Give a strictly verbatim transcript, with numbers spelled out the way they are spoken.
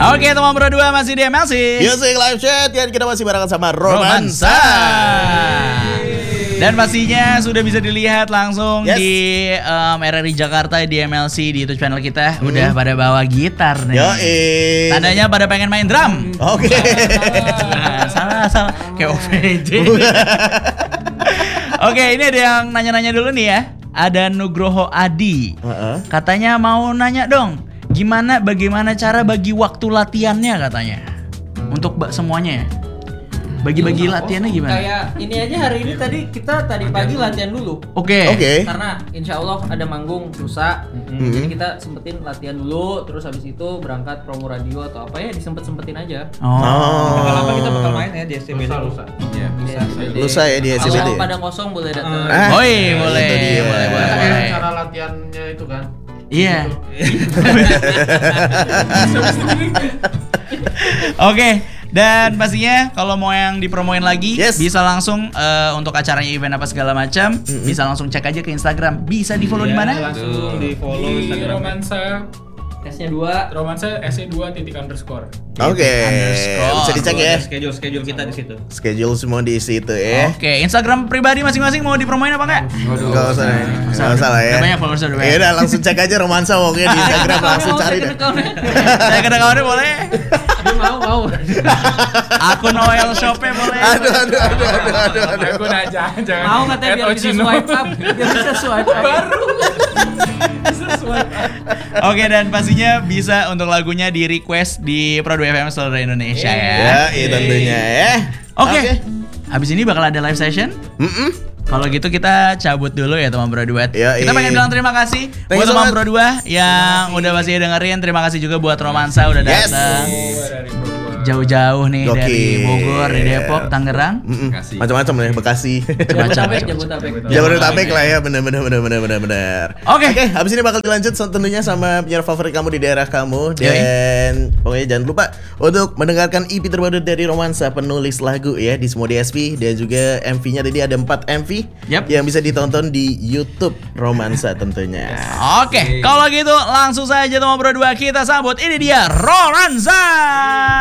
Oke, teman berdua masih di M L C Music Live Chat dan kita masih barengan sama Romansa. Romansa. Dan pastinya sudah bisa dilihat langsung Yes. di um, R R I Jakarta di M L C di YouTube channel kita. Hmm. Udah pada bawa gitar nih. Yoi. Tandanya pada pengen main drum. Oke. Nah, salah salah kayak O V J. Oke, ini ada yang nanya-nanya dulu nih ya. Ada Nugroho Adi. Uh-uh. Katanya mau nanya dong, gimana bagaimana cara bagi waktu latihannya katanya. Untuk ba- semuanya ya. Bagi-bagi latihannya gimana? Kayak ini aja hari ini tadi kita tadi pagi latihan dulu. Oke. Oke. Karena insya Allah ada manggung lusa, Mm-hmm. jadi kita sempetin latihan dulu, terus habis itu berangkat promo radio atau apa ya disempet-sempetin aja. Oh. Lama-lama kita bakal main ya di S C B D. Lusa. Iya, bisa. Lusa ya di S C B D. Kalau pada kosong boleh datang. Ah, Oi, boleh. itu dia. Boleh, boleh, Kita boleh. kayak cara latihannya itu kan. Iya. Oke. Dan pastinya kalau mau yang dipromoin lagi Yes. bisa langsung eh, untuk acaranya event apa segala macam Mm-hmm. bisa langsung cek aja ke Instagram. Bisa di follow di mana? Langsung di follow Di Instagram. Romansa, S-nya dua. Romansa S E dua titik underscore. Oke. Underscore. Bisa dicek ya. Schedule schedule kita di situ. Schedule semua di situ ya. Oke, Instagram pribadi masing-masing mau dipromoin apa enggak? Enggak usah. Enggak usah lah ya. Udah banyak followers udah banyak. Ya udah langsung cek aja Romansa pokoknya di Instagram langsung cari deh. Saya kena kawannya boleh. Dia mau mau. Akun O L Shop-nya boleh. Aduh aduh aduh aduh aduh aduh. Aku nah jangan jangan. Mau katanya biar bisa swipe up, biar bisa swipe up. Baru. Oke, dan pastinya bisa untuk lagunya di request di Pro dua F M seluruh Indonesia ya. Ya, itu tentunya ya. Oke. Habis ini bakal ada live session. Mm-mm. Kalau gitu kita cabut dulu ya teman Bro Duet. Ya, Kita iya. pengen bilang terima kasih Thank buat you so teman much. Bro Dua yang udah masih dengerin. Terima kasih juga buat Romansa udah Yes. datang Dari Pro dua. jauh-jauh nih Gokil. dari Bogor, dari Depok, Tangerang. Mm-mm. Bekasi. Macam-macam ya Bekasi. Jabodetabek, Jabodetabek. Jabodetabek lah ya, bener bener bener bener bener bener. Oke. Oke, habis ini bakal dilanjut so- tentunya sama penyiar favorit kamu di daerah kamu Yoi. dan pokoknya jangan lupa untuk mendengarkan E P terbaru dari Romansa penulis lagu ya di semua D S P dan juga M V-nya tadi ada empat M V Yap. yang bisa ditonton di YouTube Romansa tentunya. Oke, kalau gitu langsung saja teman Bro Dua kita sambut ini dia Romansa.